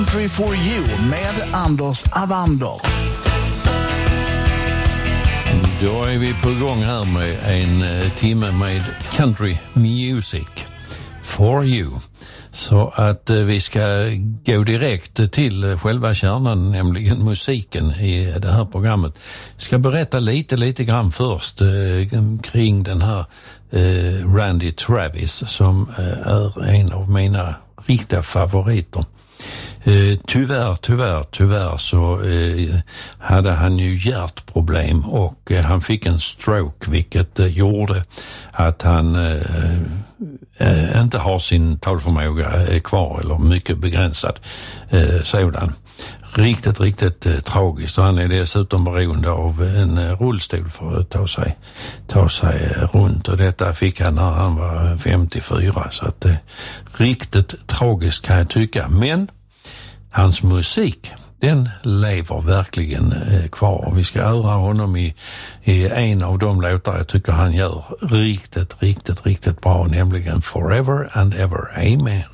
Country for you med Anders Avander. Då är vi på gång här med en timme med country music for you. Så att vi ska gå direkt till själva kärnan, nämligen musiken i det här programmet. Jag ska berätta lite grann först kring den här Randy Travis som är en av mina riktiga favoriter. Tyvärr så hade han ju hjärtproblem och han fick en stroke, vilket gjorde att han inte har sin talförmåga kvar eller mycket begränsad sådan. Riktigt tragiskt, och han är dessutom beroende av en rullstol för att ta sig runt, och detta fick han när han var 54, så att riktigt tragiskt kan jag tycka. Men hans musik, den lever verkligen kvar. Vi ska höra honom i en av de låtar jag tycker han gör riktigt bra, nämligen Forever and Ever. Amen.